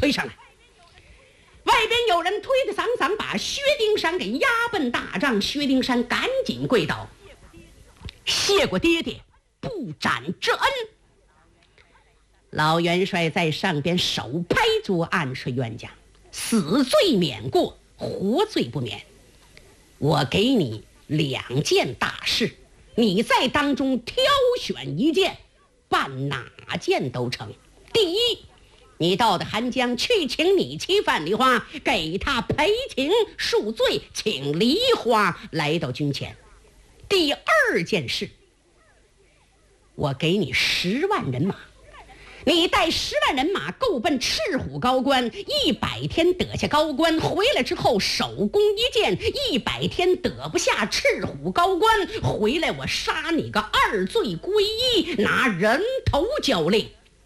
推上来。外边有人推着搡搡，把薛丁山给押奔大帐。薛丁山赶紧跪倒，谢过爹爹不斩之恩。老元帅在上边手拍桌案说：冤家，死罪免过，活罪不免。我给你2件大事，你在当中挑选1件，办哪件都成。第一，你到的韩江去请你妻范梨花，给他赔情赎罪，请梨花来到军前。第二件事，我给你10万人马，你带10万人马够奔赤虎高官，100天得下高官，回来之后手弓一箭，100天得不下赤虎高官，回来我杀你个2罪归一，拿人头交令。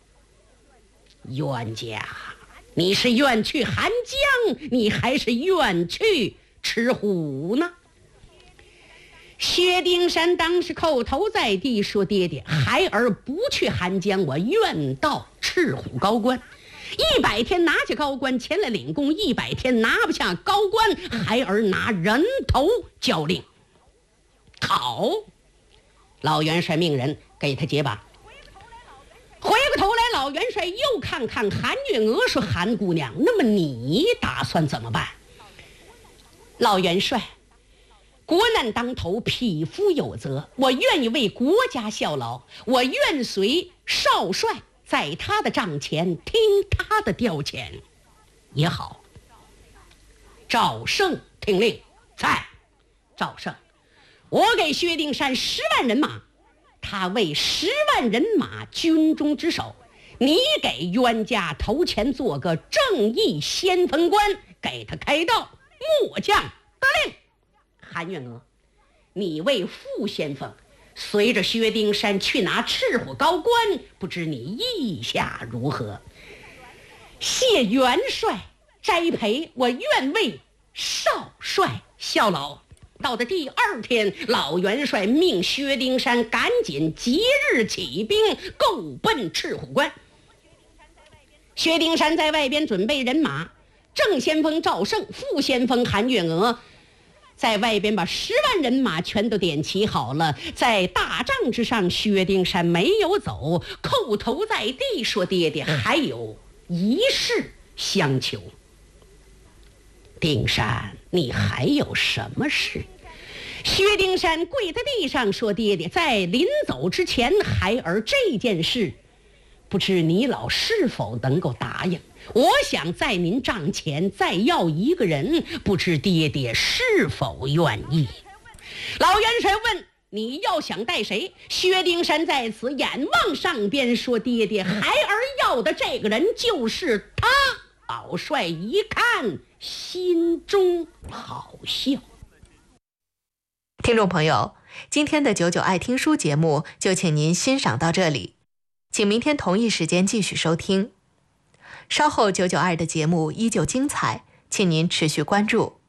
冤家，你是愿去韩江，你还是愿去赤虎呢？薛丁山当时叩头在地说：爹爹，孩儿不去韩江，我愿到赤虎高官。100天拿下高官前来领功，100天拿不下高官，孩儿拿人头交令。好，老元帅命人给他解绑。回过头来，老元帅又看看韩月娥，说：韩姑娘，那么你打算怎么办？老元帅，国难当头，匹夫有责，我愿意为国家效劳，我愿随少帅在他的帐前听他的调遣也好。赵胜听令，在。赵胜，我给薛丁山10万人马，他为10万人马军中之首，你给冤家头前做个正义先锋官，给他开道，末将得令。韩月娥，你为副先锋，随着薛丁山去拿赤虎高官，不知你意下如何？谢元帅栽培，我愿为少帅效劳。到的第2天，老元帅命薛丁山赶紧即日起兵，够奔赤虎关。薛丁山在外边准备人马，正先锋赵胜，副先锋韩月娥在外边把10万人马全都点齐好了。在大帐之上，薛丁山没有走，叩头在地说：爹爹，还有一事相求。丁山，你还有什么事？薛丁山跪在地上说：爹爹，在临走之前，孩儿这件事不知你老是否能够答应？我想在您帐前再要1个人，不知爹爹是否愿意？老元帅问：你要想带谁？薛丁山在此眼望上边说：爹爹，孩儿要的这个人就是他。老帅一看，心中好笑。 听众朋友，今天的99爱听书节目就请您欣赏到这里，请明天同一时间继续收听。稍后99爱的节目依旧精彩，请您持续关注。